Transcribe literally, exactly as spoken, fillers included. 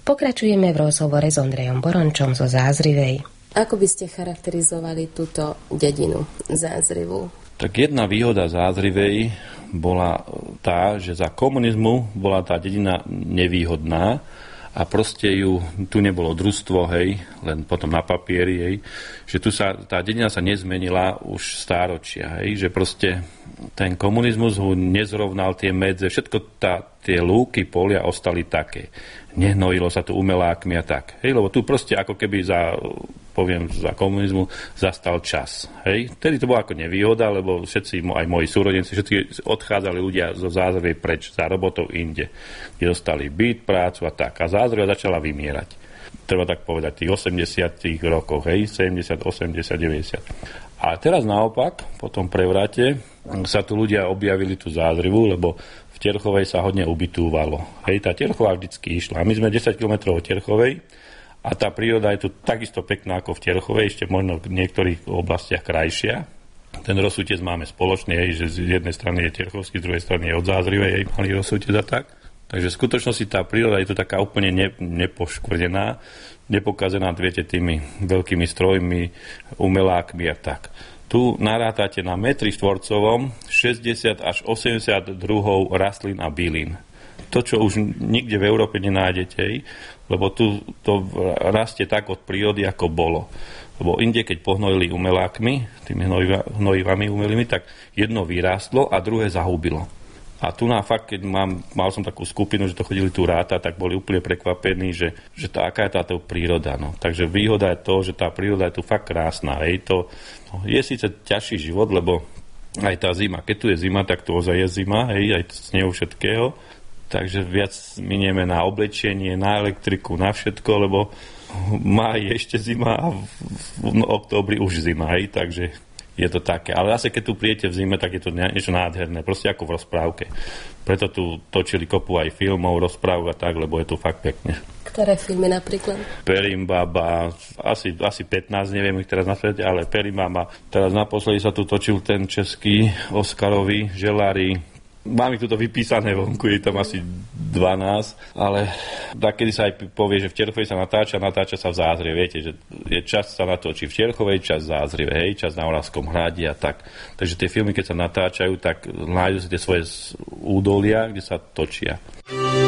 Pokračujeme v rozhovore s Ondrejom Borončom zo Zázrivej. Ako by ste charakterizovali túto dedinu Zázrivu? Tak jedna výhoda Zázrivej bola tá, že za komunizmu bola tá dedina nevýhodná a proste ju, tu nebolo družstvo, hej, len potom na papieri, hej, že tu sa, tá dedina sa nezmenila už stáročia, hej, že proste ten komunizmus ho nezrovnal tie medze, všetko tá, tie lúky, polia ostali také. Nehnojilo sa tu umelákmi a tak, hej, lebo tu proste ako keby za, poviem, za komunizmu zastal čas, hej. Vtedy to bola ako nevýhoda, lebo všetci, aj moji súrodenci, všetci odchádzali ľudia zo Zázrivej preč za robotou inde, kde dostali byt, prácu a tak. A Zázriva začala vymierať. Treba tak povedať, v tých osemdesiatych rokoch, hej, sedemdesiat, osemdesiat, deväťdesiat. A teraz naopak, po tom prevrate, sa tu ľudia objavili tú Zázrivu, lebo v Terchovej sa hodne ubytúvalo. Hej, tá Terchová vždycky išla. My sme desať kilometrov od Terchovej a tá príroda je tu takisto pekná ako v Terchovej, ešte možno v niektorých oblastiach krajšia. Ten rozsútec máme spoločný, hej, že z jednej strany je Terchovský, z druhej strany je od Zázrivej, hej, malý rozsútec a tak. Takže v skutočnosti tá príroda je tu taká úplne ne, nepoškvrdená, nepokazená, viete, tými veľkými strojmi, umelákmi a tak. Tu narátate na metri štvorcovom šesťdesiat až osemdesiat druhov rastlín a bylín. To, čo už nikde v Európe nenájdete, lebo tu to rastie tak od prírody, ako bolo. Lebo inde, keď pohnojili umelákmi, tými hnojivami umelými, tak jedno vyrástlo a druhé zahubilo. A tu na fakt, keď mám, mal som takú skupinu, že to chodili tu ráta, tak boli úplne prekvapení, že, že to, aká je táto príroda. No. Takže výhoda je to, že tá príroda je tu fakt krásna. Hej. To, no, je síce ťažší život, lebo aj tá zima, keď tu je zima, tak tu ozaj je zima, hej, aj snehu všetkého. Takže viac minieme na oblečenie, na elektriku, na všetko, lebo má ešte zima a v, v, v októbri už zima, hej, takže je to také. Ale zase, keď tu prijete v zime, tak je to niečo nádherné. Proste ako v rozprávke. Preto tu točili kopu aj filmov, rozprávok a tak, lebo je tu fakt pekne. Ktoré filmy napríklad? Perimbaba, asi, asi pätnásť, neviem ich teraz naspäť, ale Perimbaba. Teraz naposledy sa tu točil ten český Oscarový, Želári. Mám ich tuto vypísané vonku, je tam asi dvanásť, ale takedy sa aj povie, že v Terchovej sa natáča, natáča sa v Zázrive. Viete, že je čas sa natóči v Terchovej, čas v Zázrive, hej, čas na Oravskom hrade a tak. Takže tie filmy, keď sa natáčajú, tak nájdu si tie svoje údolia, kde sa točia.